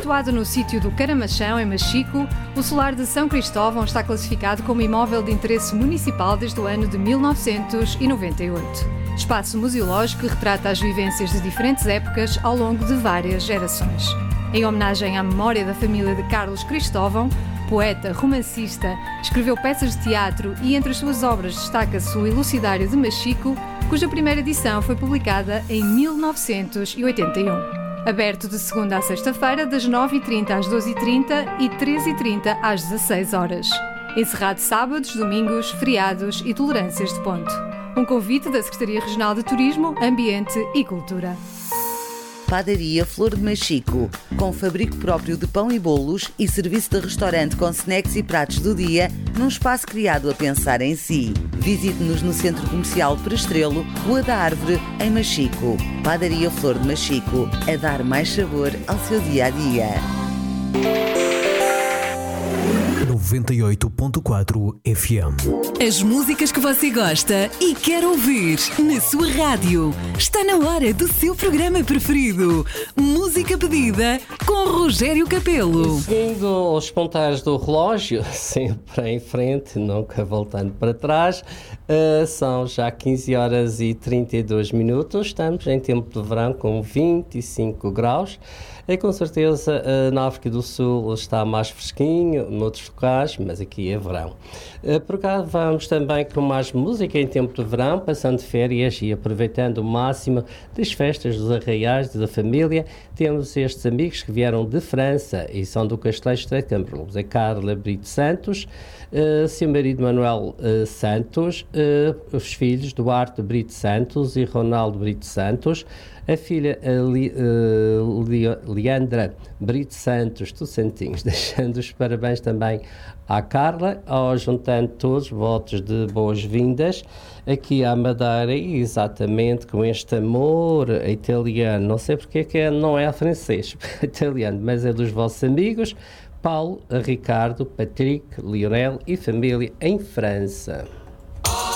Situado no sítio do Caramachão, em Machico, o solar de São Cristóvão está classificado como imóvel de interesse municipal desde o ano de 1998. Espaço museológico que retrata as vivências de diferentes épocas ao longo de várias gerações. Em homenagem à memória da família de Carlos Cristóvão, poeta, romancista, escreveu peças de teatro e entre as suas obras destaca-se o Elucidário de Machico, cuja primeira edição foi publicada em 1981. Aberto de segunda a sexta-feira, das 9h30 às 12h30 e 13h30 às 16h. Encerrado sábados, domingos, feriados e tolerâncias de ponto. Um convite da Secretaria Regional de Turismo, Ambiente e Cultura. Padaria Flor de Machico, com fabrico próprio de pão e bolos e serviço de restaurante com snacks e pratos do dia, num espaço criado a pensar em si. Visite-nos no Centro Comercial Prestrelo, Rua da Árvore, em Machico. Padaria Flor de Machico, a dar mais sabor ao seu dia-a-dia. 98.4 FM. As músicas que você gosta e quer ouvir na sua rádio. Está na hora do seu programa preferido. Música pedida com Rogério Capelo. Seguindo os ponteiros do relógio, sempre em frente, nunca voltando para trás, são já 15 horas e 32 minutos. Estamos em tempo de verão com 25 graus. E com certeza na África do Sul está mais fresquinho, noutros locais, mas aqui é verão. Por cá vamos também com mais música em tempo de verão, passando férias e aproveitando o máximo das festas dos arraiais da família. Temos estes amigos que vieram de França e são do Castelo Estreito de Cambrils. A Carla Brito Santos, seu marido Manuel Santos, os filhos Duarte Brito Santos e Ronaldo Brito Santos, a filha Leandra Brito Santos dos Santinhos, deixando os parabéns também à Carla, juntando todos votos de boas-vindas aqui à Madeira, e exatamente com este amor italiano, não sei porque é que não é francês, italiano, mas é dos vossos amigos, Paulo, Ricardo, Patrick, Lionel e família em França.